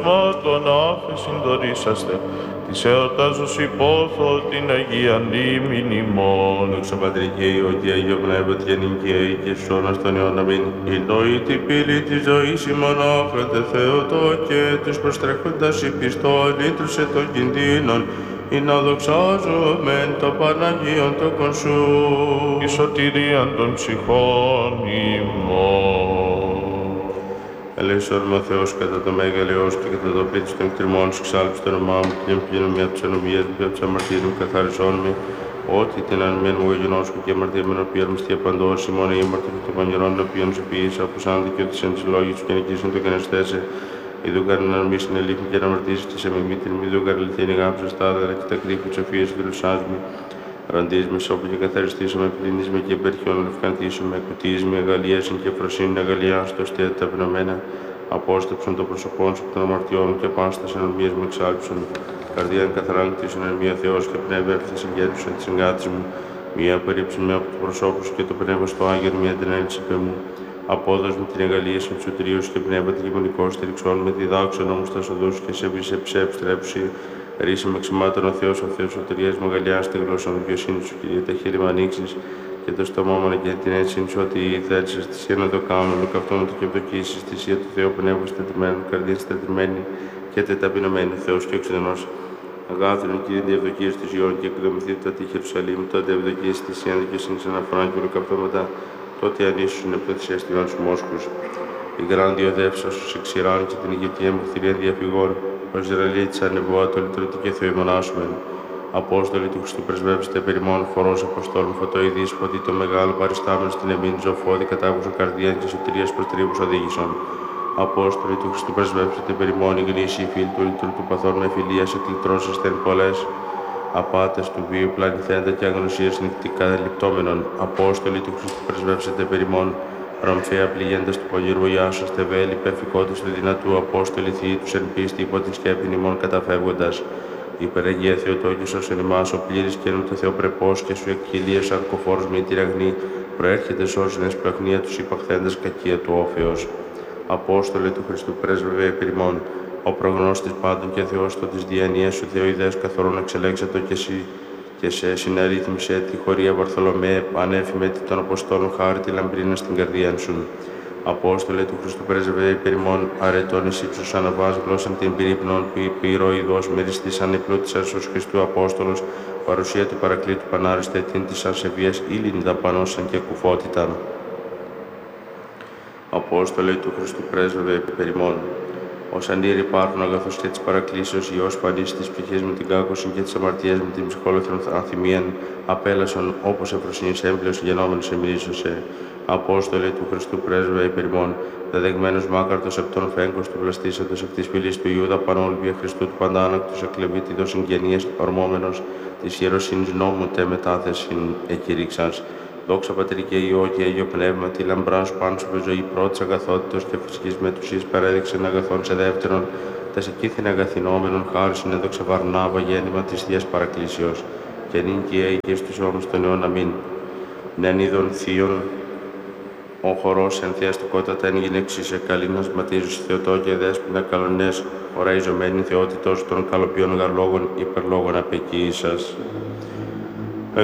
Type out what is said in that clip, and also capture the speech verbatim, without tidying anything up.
ορισμάτων άφεσιν δωρήσαστε, της εορτάζως υπόθω την Αγία Μνήμην ημών. Δόξα Πατρί και Υιό και Αγίο Πνεύματι και νικαίοι και σώνας των αιών αμήν. Η νοή την πύλη της ζωής ημών άφρατε Θεότο και τους προστρέχοντας η πιστόν λύτρωσε των κινδύνων, ή να δοξάζομεν το Παναγίον το κονσού. Η σωτηρίαν των ψυχών ημών. Ελέησον ο Θεός κατά το μέγαλεός και κατά το πλήτης των κτριμών σου εξάλειψε το όνομά μου και εμπλύνω μια από τις ανομίες μου και από τις αμαρτίες μου καθάρισόν με, ότι την ανημένη μου γεγονόσκου και αμαρτία με οποία αρμιστία παντός, ημών ή αμαρτία των πανιερών, οποίων σε ποιήσα, όπως αν δικαιώτησαν τις λόγοι σου και νικήσουν το κανεστέσε. Ιδού καν να αρμίσει την ελίχνη και να αμαρτήσει τη εμιμή την μη δου καρληθήν η γάμψα στάδερα και τα κρύφη της σοφίας του γλωσσάς μου. Ραντής με σώπου και καθαριστήσουμε, πλυνείς με και υπερχιόν λευκαντήσουμε, κουτείς με αγαλίασιν και φροσύνη αγαλιάστο στέτα τα πνευμένα. Απόστεψον το πρόσωπόν σου από των αμαρτιών και πάστας ενορμίες μου εξάλψον. Καρδίαν καθαράν κτίσον εν μία Θεός και πνεύμα εύθυ συγκέντρωσον της συγκάτης μου. Μία περίψη με από τους προσώπους και το πνεύμα στο άγγελ, μία την έλξη πε μου. Απόδος με την εγκαλίαση του σωτηρίου και πνεύμα τη γεμονικό στηριξών με τη δάξον όμως τα σοδούς και σε βίσε ψεύστρεψη. Ρίσε με ξημάτων ο Θεός, ο Θεός σωτηρίας μου αγαλιάστη γλώσσα μου δικαιοσύνη σου, Κύριε, τα χέρια μου ανοίξεις και το στόμα μου και την έτσι σου ότι θέλεις στη σία να το κάνω, με καυτό μου το και ευδοκίσεις, στη σία του Θεού πνεύμα στετριμένο, καρδία στετριμένη και τεταπεινωμένη, Θεός και εξουδενός. Αγάθρον, Κύριε, διευδοκίες της Ιών και εκδομηθεί τα τείχη Ιερουσαλήμ, τότε ευδοκίες τη σία δικαιοσύνη αναφορά και ολοκαυτώματα, τότε ανήσουν επτωθησία στιγμών σου μόσκους. Η γράνδιο δεύσα σου σε ξηράν και την Αιγυπτία μου χθηρία διαφυγών. Ο Ισραηλίτης ανεβόα το λυτρωτή και θεοιμονάσμεν. Απόστολοι του Χριστού πρεσβεύσετε περιμών χορός Αποστόλων φωτοειδής φωτί το μεγάλο παριστάμενο στην εμήν ζωφόδη κατάγουσα καρδία και σωτηρίας προς τρίπους οδήγησον. Απόστολοι του Χριστού πρεσβεύσετε περιμών οι γνήσιοι φίλοι του λυτρού του παθών με φιλίας εκλητρώσεστε εν πολλές. Απάτες του βίου πλανηθέντα και αγνωσίες νυχτικά λιπτόμενων. Απόστολοι του Χριστού πρεσβεύσετε περιμών. Ρωμφαία πληγέντας του πονηρού Ιάσαστε βέλη, πεφικότης του δυνατού Απόστολοι θείοι τους εν πίστη υπό την σκέπη ημών καταφεύγοντας. Υπεραγία Θεοτόκης ως εν εμάς ο πλήρης και νου το Θεοπρεπός και σου εκχυλίες αρκοφόρος μη τυραγνή, προέρχεται σώσιν εις πλαχνία τους υπαχθέντας κακία του όφεως. Απόστολοι του Χριστού πρέσβευε επιμών, ο προγνώστης πάντων και Θεός το της διανοίας σου Θεοειδές καθορών εξελέξατο και εσύ. Και σε συναρρύθμισε τη χωρία Βαρθολομαίε, ανέφημε τη των Αποστόλων χάρη τη λαμπρίνα στην καρδία σου. Απόστολε του Χριστού πρέσβευε υπερημών, αρετών εις ύψος αναβάς γλώσσαν την πυρύπνων που πυρό ειδός μεριστήσαν επλούτησας ως Χριστού Απόστολος, παρουσία του Παρακλήτου Πανάριστε την της ασεβίας ήλιν δαπανώσαν και κουφότητα. Απόστολε του Χριστού πρέσβευε υπερημών. Ως ανήρ υπάρχουν αγαθός και της παρακλήσεως Υιός πανής της ψυχής με την κάκωση και της αμαρτίας με την ψυχόλευθρον ανθυμίαν απέλασον όπως ευφροσύνης έμπλεος γενόμενος εμμυρίσωσε. Απόστολε του Χριστού πρέσβε υπερημών, δεδεγμένος μάκαρτος επ' τον φέγκος του βλαστήσαντος εκ της φυλής του Ιούδα πανόλυβια Χριστού του παντάνακτος εκλεβήτητος συγγενείας ορμόμενος της ιεροσύνης νόμου τε μετάθεσιν εκηρύξας. Δόξα Πατρί και Υιό και Αγίο Πνεύμα, τη λαμπρά σου πάνω σου ζωή πρώτης αγαθότητος και φυσικής μετουσίας παρέδειξεν αγαθών σε δεύτερον, τα σε κήθιν αγαθινόμενων χάρισον έδοξα Βαρνάβα γέννημα της Θείας Παρακλήσεως, και νυν και αίγει και στους αιώνους των αιών αμήν. Νεν είδων θείων, ο χορός εν θεαστικότατα εν γυναίξης σε καλήνας ματίζους Θεοτό και δέσποινα καλονές, οραϊζομένη θεότητος των καλοποιών γαρλόγων υπερλόγων απεκοίησας.